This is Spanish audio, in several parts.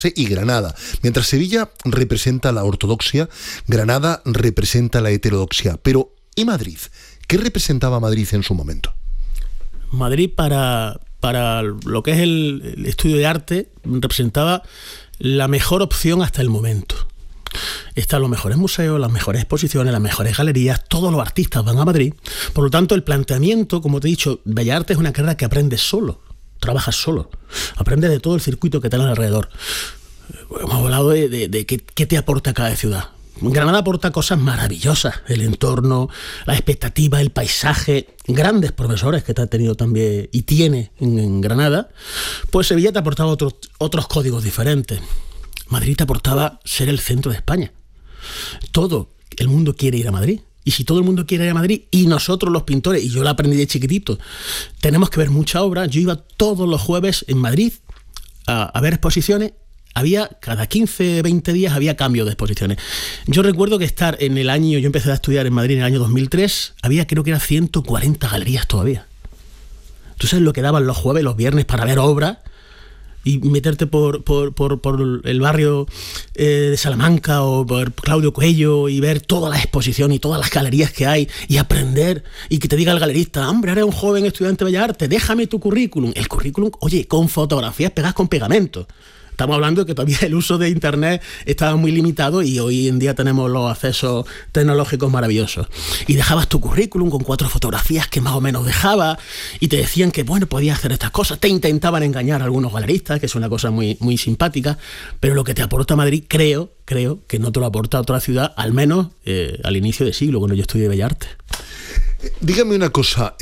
y Granada. Mientras Sevilla representa la ortodoxia, Granada representa la heterodoxia. Pero, ¿y Madrid? ¿Qué representaba Madrid en su momento? Madrid para lo que es el estudio de arte representaba la mejor opción hasta el momento. Están los mejores museos, las mejores exposiciones, las mejores galerías, todos los artistas van a Madrid. Por lo tanto, el planteamiento, como te he dicho, Bellas Artes es una carrera que aprendes solo. Trabajas solo, aprendes de todo el circuito que te dan alrededor. Hemos hablado de qué te aporta cada ciudad. Granada aporta cosas maravillosas, el entorno, la expectativa, el paisaje, grandes profesores que te ha tenido también y tiene en Granada. Pues Sevilla te aportaba otros códigos diferentes. Madrid te aportaba ser el centro de España. Todo el mundo quiere ir a Madrid. Y si todo el mundo quiere ir a Madrid, y nosotros los pintores, y yo lo aprendí de chiquitito, tenemos que ver mucha obra. Yo iba todos los jueves en Madrid a ver exposiciones. Cada 15, 20 días había cambio de exposiciones. Yo recuerdo que yo empecé a estudiar en Madrid en el año 2003, creo que eran 140 galerías todavía. ¿Tú sabes lo que daban los jueves, los viernes para ver obras? Y meterte por el barrio de Salamanca o por Claudio Coello y ver todas las exposiciones y todas las galerías que hay y aprender, y que te diga el galerista: hombre, eres un joven estudiante de Bellas Artes, déjame tu currículum. El currículum, oye, con fotografías pegadas con pegamento. Estamos hablando de que todavía el uso de Internet estaba muy limitado y hoy en día tenemos los accesos tecnológicos maravillosos. Y dejabas tu currículum con 4 fotografías que más o menos dejabas y te decían que, bueno, podías hacer estas cosas. Te intentaban engañar a algunos galeristas, que es una cosa muy, muy simpática, pero lo que te aporta Madrid, creo que no te lo aporta otra ciudad, al menos al inicio de siglo, cuando yo estudié Bellas Artes. Dígame una cosa,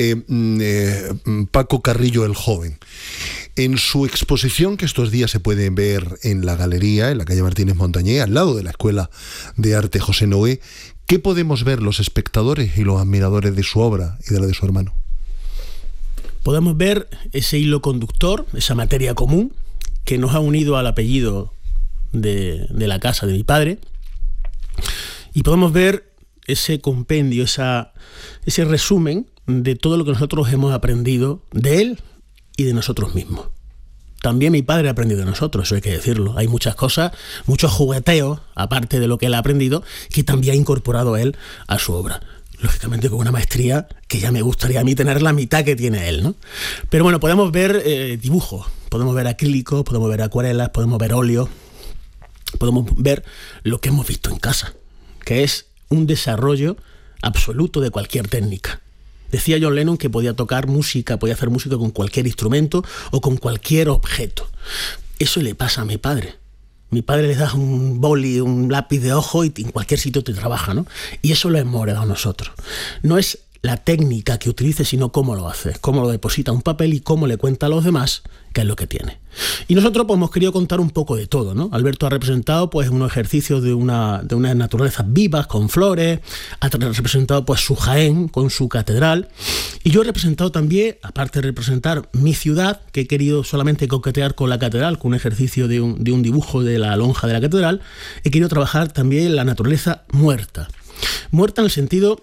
Paco Carrillo el Joven. En su exposición, que estos días se puede ver en la galería, en la calle Martínez Montañé, al lado de la Escuela de Arte José Noé, ¿qué podemos ver los espectadores y los admiradores de su obra y de la de su hermano? Podemos ver ese hilo conductor, esa materia común que nos ha unido al apellido de la casa de mi padre, y podemos ver ese compendio, ese resumen de todo lo que nosotros hemos aprendido de él y de nosotros mismos. También mi padre ha aprendido de nosotros, eso hay que decirlo. Hay muchas cosas, muchos jugueteos, aparte de lo que él ha aprendido, que también ha incorporado él a su obra. Lógicamente con una maestría que ya me gustaría a mí tener la mitad que tiene él, ¿no? Pero bueno, podemos ver dibujos, podemos ver acrílicos, podemos ver acuarelas, podemos ver óleos, podemos ver lo que hemos visto en casa, que es un desarrollo absoluto de cualquier técnica. Decía John Lennon que podía tocar música, podía hacer música con cualquier instrumento o con cualquier objeto. Eso le pasa a mi padre. Mi padre le da un boli, un lápiz de ojo y en cualquier sitio te trabaja, ¿no? Y eso lo hemos heredado nosotros. No es la técnica que utilice, sino cómo lo hace, cómo lo deposita en un papel y cómo le cuenta a los demás qué es lo que tiene. Y nosotros pues hemos querido contar un poco de todo, ¿no? Alberto ha representado pues unos ejercicios de unas naturalezas vivas, con flores, ha representado pues su Jaén con su catedral, y yo he representado también, aparte de representar mi ciudad, que he querido solamente coquetear con la catedral, con un ejercicio de un dibujo de la lonja de la catedral, he querido trabajar también la naturaleza muerta. Muerta en el sentido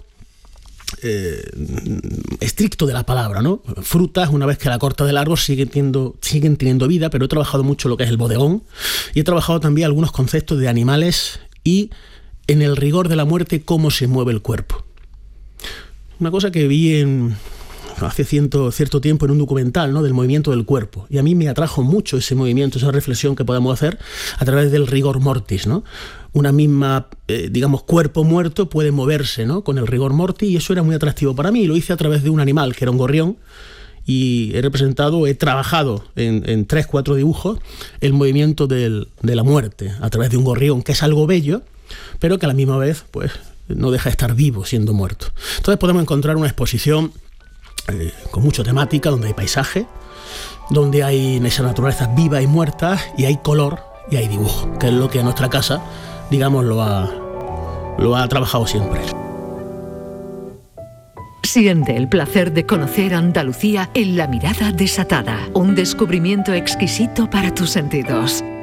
estricto de la palabra, ¿no? Frutas, una vez que la cortas del árbol, siguen teniendo vida, pero he trabajado mucho lo que es el bodegón y he trabajado también algunos conceptos de animales y en el rigor de la muerte, cómo se mueve el cuerpo. Una cosa que vi hace cierto tiempo en un documental, ¿no?, del movimiento del cuerpo, y a mí me atrajo mucho ese movimiento, esa reflexión que podemos hacer a través del rigor mortis, ¿no? Una misma, cuerpo muerto puede moverse, ¿no?, con el rigor mortis, y eso era muy atractivo para mí, y lo hice a través de un animal que era un gorrión, y he trabajado en 3-4 dibujos el movimiento de la muerte a través de un gorrión, que es algo bello, pero que a la misma vez pues no deja de estar vivo siendo muerto. Entonces podemos encontrar una exposición con mucha temática, donde hay paisaje, donde hay esas naturalezas vivas y muertas, y hay color y hay dibujo, que es lo que nuestra casa, lo ha trabajado siempre. Siente el placer de conocer Andalucía en La Mirada Desatada, un descubrimiento exquisito para tus sentidos.